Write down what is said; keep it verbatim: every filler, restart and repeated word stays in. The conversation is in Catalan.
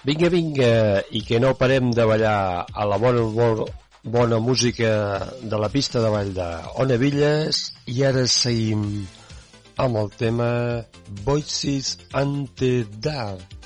Vinga, vinga, i que no parem de ballar a la bona, bona, bona música de la pista de ball d'Ona Villas, i ara seguim amb el tema Voices Ante Dark.